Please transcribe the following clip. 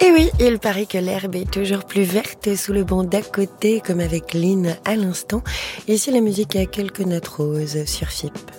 Et oui, il paraît que l'herbe est toujours plus verte sous le banc d'à côté, comme avec Lynn à l'instant. Ici, la musique a quelques notes roses sur FIP.